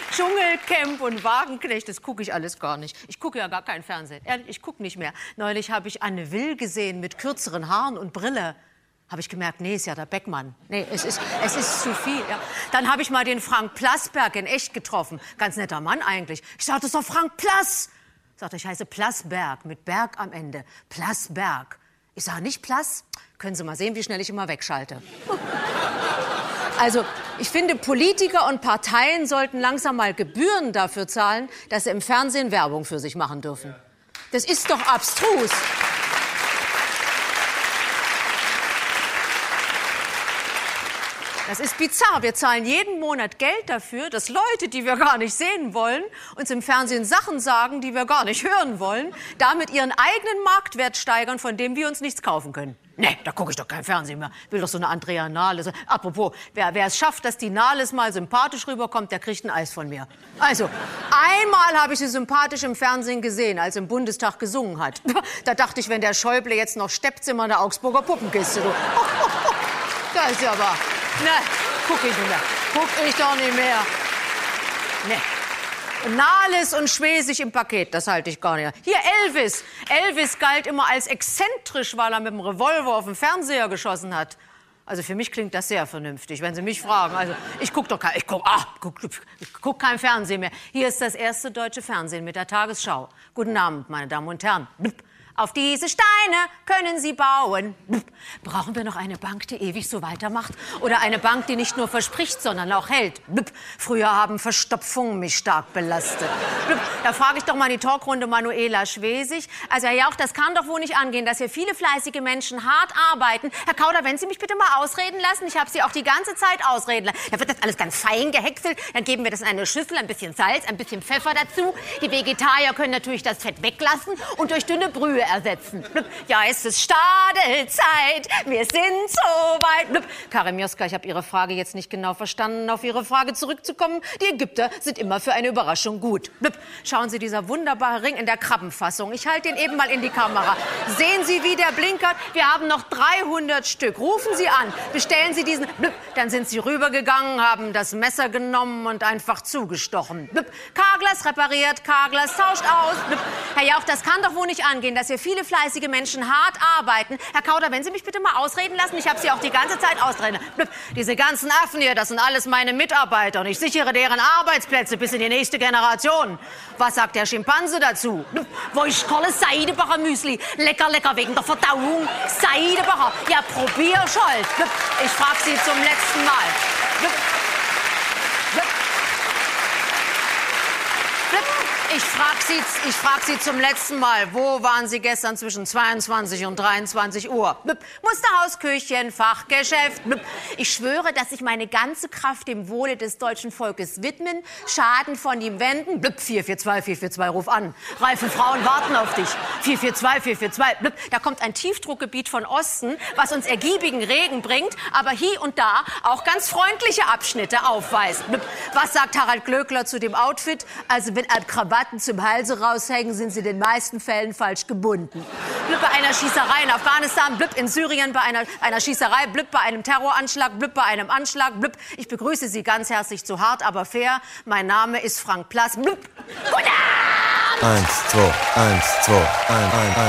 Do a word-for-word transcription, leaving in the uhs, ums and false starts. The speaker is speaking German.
Dschungelcamp und Wagenknecht, das gucke ich alles gar nicht. Ich gucke ja gar kein Fernsehen. Ehrlich, ich gucke nicht mehr. Neulich habe ich Anne Will gesehen mit kürzeren Haaren und Brille. Habe ich gemerkt, nee, ist ja der Beckmann. Nee, es ist, es ist zu viel. Ja. Dann habe ich mal den Frank Plasberg in echt getroffen. Ganz netter Mann eigentlich. Ich sagte, das ist doch Frank Plass. Sagte, ich heiße Plasberg, mit Berg am Ende. Plasberg. Ich sage, nicht Plass? Können Sie mal sehen, wie schnell ich immer wegschalte. Also, ich finde, Politiker und Parteien sollten langsam mal Gebühren dafür zahlen, dass sie im Fernsehen Werbung für sich machen dürfen. Das ist doch abstrus. Das ist bizarr. Wir zahlen jeden Monat Geld dafür, dass Leute, die wir gar nicht sehen wollen, uns im Fernsehen Sachen sagen, die wir gar nicht hören wollen, damit ihren eigenen Marktwert steigern, von dem wir uns nichts kaufen können. Nee, da gucke ich doch kein Fernsehen mehr. Will doch so eine Andrea Nahles. Apropos, wer, wer es schafft, dass die Nahles mal sympathisch rüberkommt, der kriegt ein Eis von mir. Also, einmal habe ich sie sympathisch im Fernsehen gesehen, als sie im Bundestag gesungen hat. Da dachte ich, wenn der Schäuble jetzt noch steppt, sind wir in der Augsburger Puppenkiste. Du. Da ist ja aber... Ne, guck ich nicht mehr. Guck ich doch nicht mehr. Ne. Nahles und Schwesig im Paket, das halte ich gar nicht. Hier, Elvis. Elvis galt immer als exzentrisch, weil er mit dem Revolver auf den Fernseher geschossen hat. Also für mich klingt das sehr vernünftig, wenn Sie mich fragen. Also ich gucke doch kein, ich guck, ah, guck, ich guck kein Fernsehen mehr. Hier ist das erste deutsche Fernsehen mit der Tagesschau. Guten Abend, meine Damen und Herren. Auf diese Steine können Sie bauen. Brauchen wir noch eine Bank, die ewig so weitermacht? Oder eine Bank, die nicht nur verspricht, sondern auch hält? Früher haben Verstopfungen mich stark belastet. Da frage ich doch mal die Talkrunde Manuela Schwesig. Also Herr Jauch, das kann doch wohl nicht angehen, dass hier viele fleißige Menschen hart arbeiten. Herr Kauder, wenn Sie mich bitte mal ausreden lassen. Ich habe Sie auch die ganze Zeit ausreden lassen. Da wird das alles ganz fein gehäckselt. Dann geben wir das in eine Schüssel, ein bisschen Salz, ein bisschen Pfeffer dazu. Die Vegetarier können natürlich das Fett weglassen und durch dünne Brühe ersetzen. Ja, es ist Stadelzeit, wir sind so weit. Karin Mioska, ich habe Ihre Frage jetzt nicht genau verstanden. Auf Ihre Frage zurückzukommen, die Ägypter sind immer für eine Überraschung gut. Schauen Sie, dieser wunderbare Ring in der Krabbenfassung. Ich halte ihn eben mal in die Kamera. Sehen Sie, wie der blinkert? Wir haben noch dreihundert Stück. Rufen Sie an, bestellen Sie diesen. Dann sind Sie rübergegangen, haben das Messer genommen und einfach zugestochen. Carglass repariert, Carglass tauscht aus. Herr Jauch, das kann doch wohl nicht angehen, dass hier viele fleißige Menschen hart arbeiten. Herr Kauder, wenn Sie mich bitte mal ausreden lassen, ich habe Sie auch die ganze Zeit ausreden. Diese ganzen Affen hier, das sind alles meine Mitarbeiter und ich sichere deren Arbeitsplätze bis in die nächste Generation. Was sagt der Schimpanse dazu? Woischkolle Seidebacher Müsli, lecker, lecker wegen der Verdauung. Seidebacher, ja probier Scholl. Ich frage Sie zum letzten Mal. Ich frage Sie, ich frag Sie zum letzten Mal, wo waren Sie gestern zwischen zweiundzwanzig und dreiundzwanzig Uhr? Musterhausküchen, Fachgeschäft. Ich schwöre, dass ich meine ganze Kraft dem Wohle des deutschen Volkes widmen, Schaden von ihm wenden. vier vier zwei, vier vier zwei, ruf an. Reife Frauen warten auf dich. vier vier zwei, vier vier zwei. Da kommt ein Tiefdruckgebiet von Osten, was uns ergiebigen Regen bringt, aber hier und da auch ganz freundliche Abschnitte aufweist. Was sagt Harald Glöckler zu dem Outfit? Also wenn ein Krawatte zum Halse raushängen, sind sie in den meisten Fällen falsch gebunden. Blüpp bei einer Schießerei in Afghanistan, blüpp in Syrien bei einer, einer Schießerei, blüpp bei einem Terroranschlag, blüpp bei einem Anschlag, blüpp. Ich begrüße Sie ganz herzlich zu Hart, aber fair. Mein Name ist Frank Plass. Blüpp. Guten Abend! Eins, zwei, eins, zwei, eins, eins.